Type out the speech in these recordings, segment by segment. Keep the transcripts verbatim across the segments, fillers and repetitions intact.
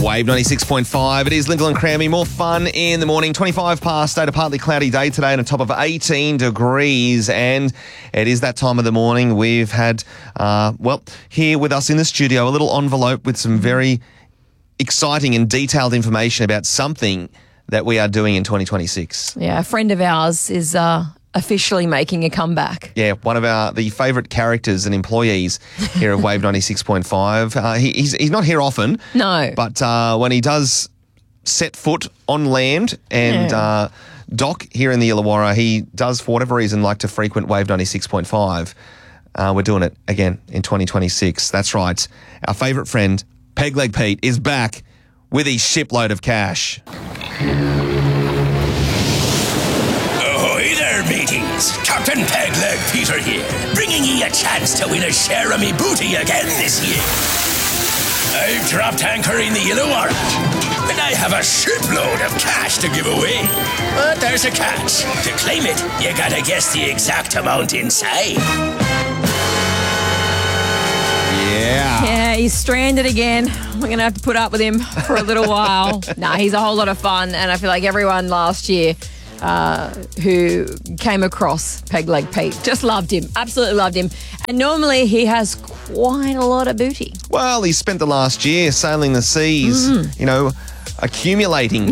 Wave ninety-six point five. It is Lingle and Crammy. More fun in the morning. twenty-five past state, a partly cloudy day today and a top of eighteen degrees. And it is that time of the morning. We've had, uh, well, here with us in the studio, a little envelope with some very exciting and detailed information about something that we are doing in twenty twenty-six. Yeah, a friend of ours is uh, officially making a comeback. Yeah, one of our the favourite characters and employees here at Wave ninety-six point five. Uh, he, he's, he's not here often. No. But uh, when he does set foot on land and Yeah. uh, dock here in the Illawarra, he does, for whatever reason, like to frequent Wave ninety-six point five. Uh, we're doing it again in twenty twenty-six. That's right. Our favourite friend, Pegleg Pete, is back with his shipload of cash. Ahoy there, mateys. Captain Pegleg Peter here, bringing ye a chance to win a share of me booty again this year. I've dropped anchor in the Illawarra, and I have a shipload of cash to give away. But there's a catch. To claim it, you gotta guess the exact amount inside. Yeah. Yeah, he's stranded again. We're going to have to put up with him for a little while. Nah, he's a whole lot of fun, and I feel like everyone last year uh, who came across Pegleg Pete just loved him, absolutely loved him. And normally he has quite a lot of booty. Well, he spent the last year sailing the seas, Mm. you know, accumulating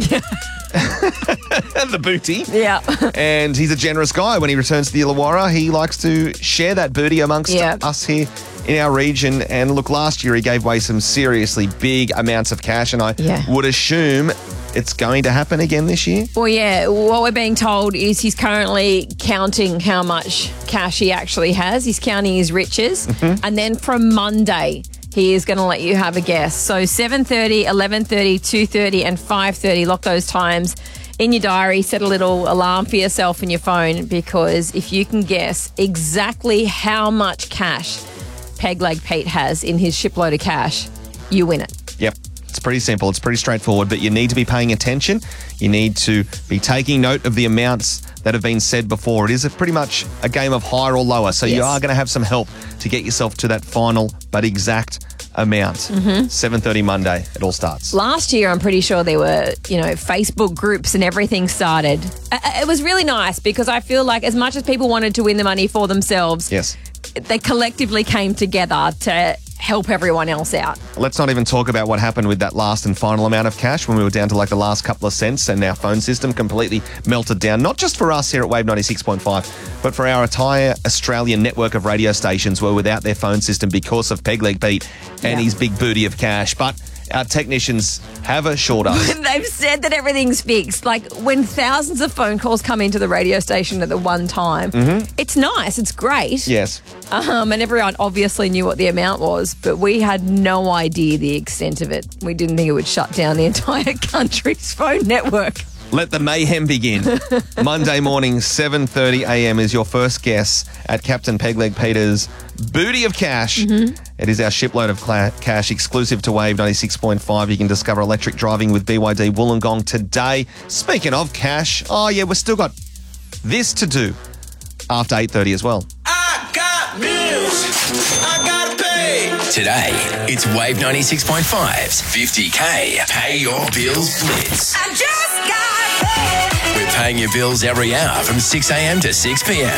the booty. Yeah. And he's a generous guy. When he returns to the Illawarra, he likes to share that booty amongst Yeah. us here in our region. And look, last year he gave away some seriously big amounts of cash, and I Yeah. would assume it's going to happen again this year. Well, yeah, what we're being told is he's currently counting how much cash he actually has. He's counting his riches. Mm-hmm. And then from Monday, he is going to let you have a guess. So seven thirty, eleven thirty, two thirty and five thirty, lock those times in your diary. Set a little alarm for yourself in your phone, because if you can guess exactly how much cash Pegleg Pete has in his shipload of cash, you win it. Yep. It's pretty simple. It's pretty straightforward, but you need to be paying attention. You need to be taking note of the amounts that have been said before. It is a pretty much a game of higher or lower, so you Yes. are going to have some help to get yourself to that final but exact amount. Mm-hmm. seven thirty Monday, it all starts. Last year, I'm pretty sure there were, you know, Facebook groups and everything started. Uh, It was really nice, because I feel like as much as people wanted to win the money for themselves, Yes. they collectively came together to help everyone else out. Let's not even talk about what happened with that last and final amount of cash when we were down to like the last couple of cents and our phone system completely melted down. Not just for us here at Wave ninety-six point five, but for our entire Australian network of radio stations were without their phone system because of Pegleg Pete and Yeah. his big booty of cash. But our technicians have assured us. They've said that everything's fixed. Like, when thousands of phone calls come into the radio station at the one time, it's nice, it's great. Yes. Um, and everyone obviously knew what the amount was, but we had no idea the extent of it. We didn't think it would shut down the entire country's phone network. Let the mayhem begin. Monday morning, seven thirty a.m. is your first guess at Captain Pegleg Peter's booty of cash. Mm-hmm. It is our shipload of cla- cash exclusive to Wave ninety-six point five. You can discover electric driving with B Y D Wollongong today. Speaking of cash, oh yeah, we've still got this to do after eight thirty as well. I got bills. I gotta pay. Today, it's Wave ninety-six point five's fifty K Pay Your Bills Blitz. I just got paid. We're paying your bills every hour from six a.m. to six p.m.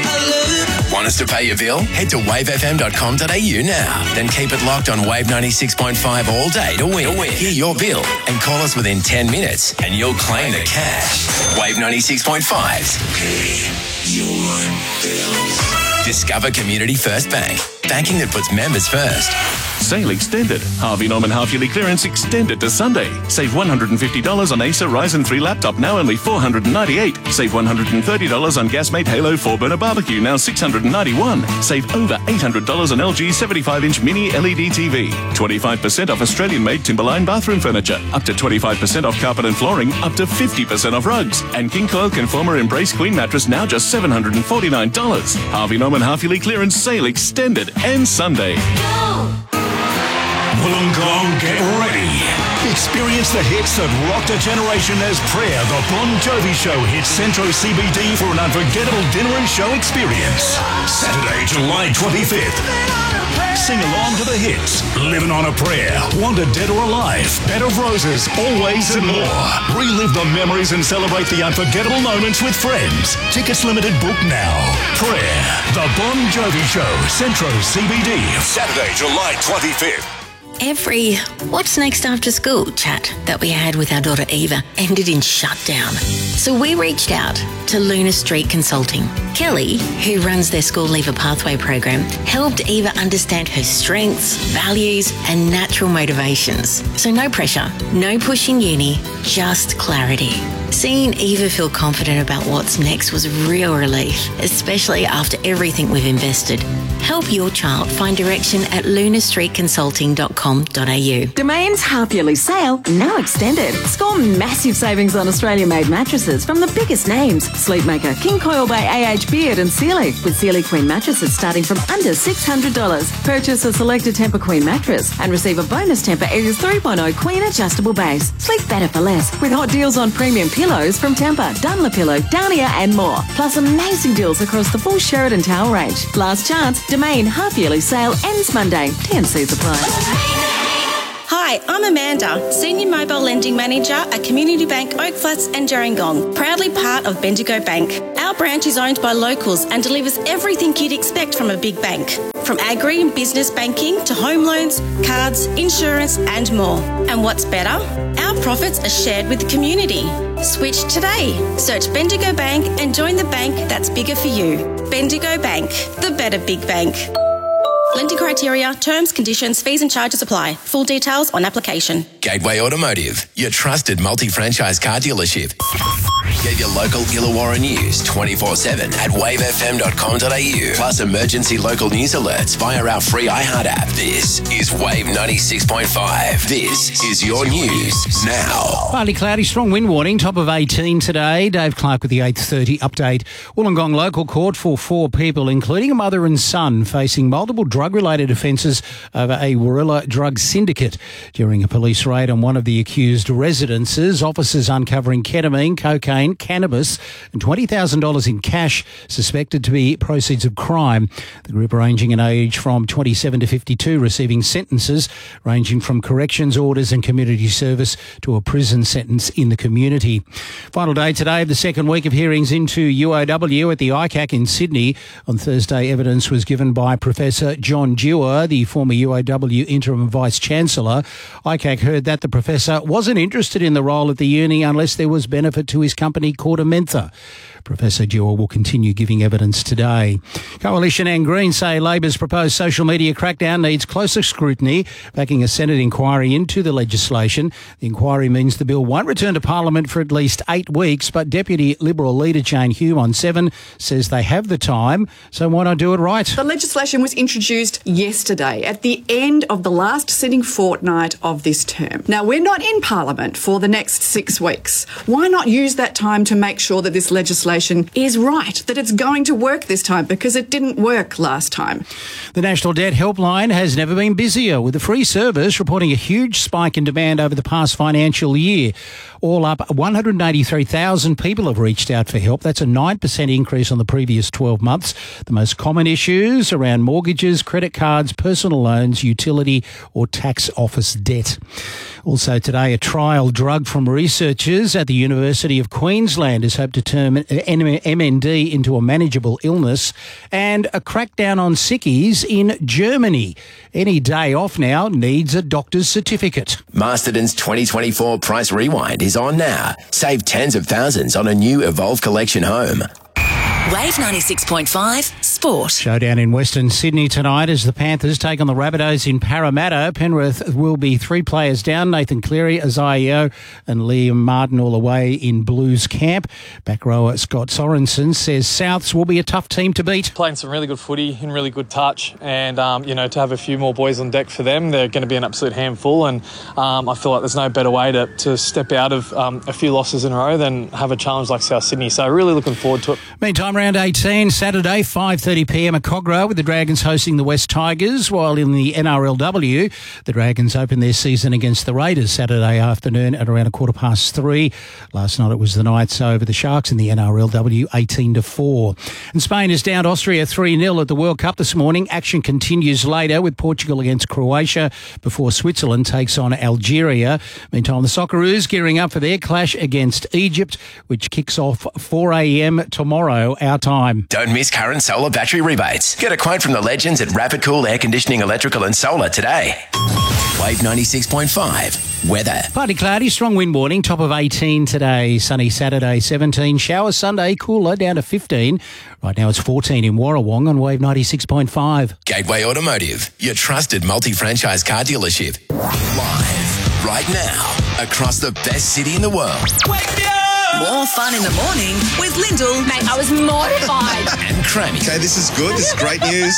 Want us to pay your bill? Head to wave f m dot com dot a u now. Then keep it locked on Wave ninety-six point five all day to win. Hear your bill and call us within ten minutes and you'll claim the cash. Wave ninety-six point five's Pay Your Bills. Discover Community First Bank. Banking that puts members first. Sale extended. Harvey Norman half-yearly clearance extended to Sunday. Save one hundred fifty dollars on Acer Ryzen three laptop, now only four hundred ninety-eight dollars. Save one hundred thirty dollars on Gasmate Halo four burner barbecue, now six hundred ninety-one dollars. Save over eight hundred dollars on L G seventy-five inch mini L E D T V. twenty-five percent off Australian-made Timberline bathroom furniture. Up to twenty-five percent off carpet and flooring. Up to fifty percent off rugs. And King Coil Conformer Embrace Queen mattress, now just seven hundred forty-nine dollars. Harvey Norman half-yearly clearance sale extended and Sunday. Wollongong, get ready. Experience the hits that rocked a generation as Prayer, the Bon Jovi Show, hits Centro C B D for an unforgettable dinner and show experience. Saturday, July twenty-fifth. Sing along to the hits. Living on a Prayer. Wanted Dead or Alive. Bed of Roses. Always and more. Relive the memories and celebrate the unforgettable moments with friends. Tickets limited, book now. Prayer. The Bon Jovi Show. Centro C B D. Saturday, July twenty-fifth. Every what's next after school chat that we had with our daughter Eva ended in shutdown. So we reached out to Luna Street Consulting. Kelly, who runs their School Leaver Pathway program, helped Eva understand her strengths, values and natural motivations. So no pressure, no pushing uni, just clarity. Seeing Eva feel confident about what's next was real relief, especially after everything we've invested. Help your child find direction at luna street consulting dot com dot a u. Domain's half-yearly sale now extended. Score massive savings on Australia-made mattresses from the biggest names. Sleepmaker, King Coil by A H Beard and Sealy, with Sealy Queen mattresses starting from under six hundred dollars. Purchase a selected Tempur Queen mattress and receive a bonus Tempur Aegis three point oh Queen adjustable base. Sleep better for less with hot deals on premium pillows from Tempur, Dunlopillow, Downia and more. Plus amazing deals across the full Sheridan towel range. Last chance, Domain half-yearly sale ends Monday. T and C's apply. Hi, I'm Amanda, Senior Mobile Lending Manager at Community Bank Oak Flats and Gerringong, proudly part of Bendigo Bank. Our branch is owned by locals and delivers everything you'd expect from a big bank. From agri and business banking to home loans, cards, insurance and more. And what's better? Our profits are shared with the community. Switch today. Search Bendigo Bank and join the bank that's bigger for you. Bendigo Bank, the better big bank. Lending criteria, terms, conditions, fees and charges apply. Full details on application. Gateway Automotive, your trusted multi-franchise car dealership. Get your local Illawarra news twenty-four seven at wave f m dot com dot a u. Plus emergency local news alerts via our free iHeart app. This is Wave ninety-six point five. This is your news now. Partly cloudy, strong wind warning, top of eighteen today. Dave Clark with the eight thirty update. Wollongong Local Court for four people, including a mother and son, facing multiple drug-related offences over a Warilla drug syndicate. During a police raid on one of the accused residences, officers uncovering ketamine, cocaine, cannabis and twenty thousand dollars in cash suspected to be proceeds of crime. The group, ranging in age from twenty-seven to fifty-two, receiving sentences ranging from corrections orders and community service to a prison sentence in the community. Final day today of the second week of hearings into U O W at the I C A C in Sydney. On Thursday, evidence was given by Professor John Dewar, the former U O W Interim Vice-Chancellor. I C A C heard that the professor wasn't interested in the role at the uni unless there was benefit to his company KordaMentha. Professor Dewar will continue giving evidence today. Coalition and Greens say Labor's proposed social media crackdown needs closer scrutiny, backing a Senate inquiry into the legislation. The inquiry means the bill won't return to Parliament for at least eight weeks, but Deputy Liberal Leader Jane Hume on Seven says they have the time, so why not do it right? The legislation was introduced yesterday at the end of the last sitting fortnight of this term. Now, we're not in Parliament for the next six weeks. Why not use that time to make sure that this legislation is right, that it's going to work this time, because it didn't work last time. The National Debt Helpline has never been busier, with the free service reporting a huge spike in demand over the past financial year. All up, one hundred eighty-three thousand people have reached out for help. That's a nine percent increase on the previous twelve months. The most common issues around mortgages, credit cards, personal loans, utility or tax office debt. Also today, a trial drug from researchers at the University of Queensland is hoped to turn M N D into a manageable illness, and a crackdown on sickies in Germany. Any day off now needs a doctor's certificate. Masterton's twenty twenty-four Price Rewind is on now. Save tens of thousands on a new Evolve Collection home. Wave ninety-six point five Sport. Showdown in Western Sydney tonight as the Panthers take on the Rabbitohs in Parramatta. Penrith will be three players down. Nathan Cleary, Isaiah and Liam Martin all away in Blues camp. Back rower Scott Sorensen says Souths will be a tough team to beat. Playing some really good footy in really good touch, and um, you know, to have a few more boys on deck for them, they're going to be an absolute handful, and um, I feel like there's no better way to, to step out of um, a few losses in a row than have a challenge like South Sydney. So really looking forward to it. Meantime, round eighteen, Saturday, five thirty. thirty p m at Cogra with the Dragons hosting the West Tigers, while in the N R L W, the Dragons open their season against the Raiders Saturday afternoon at around a quarter past three. Last night it was the Knights over the Sharks in the N R L W eighteen to four. And Spain is down Austria three nil at the World Cup this morning. Action continues later with Portugal against Croatia before Switzerland takes on Algeria. Meantime, the Socceroos gearing up for their clash against Egypt, which kicks off four a m tomorrow, our time. Don't miss current solar battery rebates. Get a quote from the legends at Rapid Cool Air Conditioning, Electrical and Solar today. Wave ninety-six point five. Weather. Partly cloudy, strong wind warning, top of eighteen today. Sunny Saturday, seventeen. Showers Sunday, cooler, down to fifteen. Right now it's fourteen in Warrawong on Wave ninety-six point five. Gateway Automotive, your trusted multi-franchise car dealership. Live, right now, across the best city in the world. More fun in the morning with Lyndall. Mate, I was mortified. And Crammy. Okay, this is good. This is great news.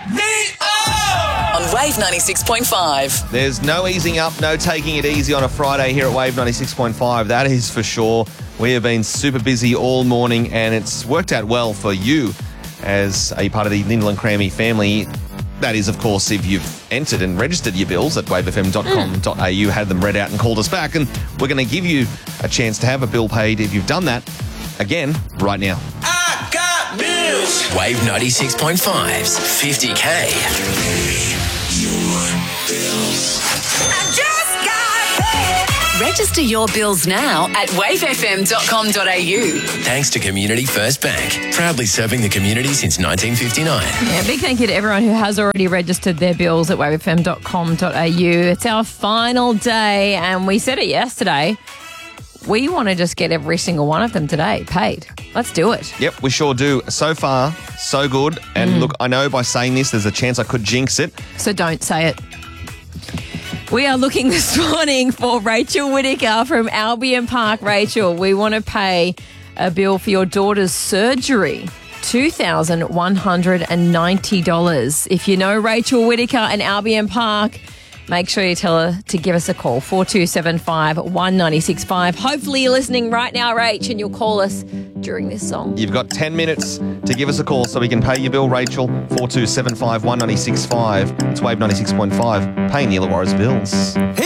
On Wave ninety-six point five. There's no easing up, no taking it easy on a Friday here at Wave ninety-six point five. That is for sure. We have been super busy all morning, and it's worked out well for you as a part of the Lyndall and Crammy family. That is, of course, if you've entered and registered your bills at wave f m dot com dot a u, had them read out and called us back, and we're going to give you a chance to have a bill paid if you've done that, again, right now. I got bills. Wave ninety-six point five's fifty K. I just got paid. Register your bills now at wave f m dot com dot a u. Thanks to Community First Bank, proudly serving the community since nineteen fifty-nine. Yeah, big thank you to everyone who has already registered their bills at wave f m dot com dot a u. It's our final day, and we said it yesterday. We want to just get every single one of them today paid. Let's do it. Yep, we sure do. So far, so good. And look, I know by saying this, there's a chance I could jinx it. So don't say it. We are looking this morning for Rachel Whittaker from Albion Park. Rachel, we want to pay a bill for your daughter's surgery. two thousand one hundred ninety dollars. If you know Rachel Whittaker and Albion Park, make sure you tell her to give us a call, four two seven five, one nine six five. Hopefully you're listening right now, Rach, and you'll call us during this song. You've got ten minutes to give us a call so we can pay your bill, Rachel. four two seven five, one nine six five. It's Wave ninety-six point five, paying the Illawarra's bills.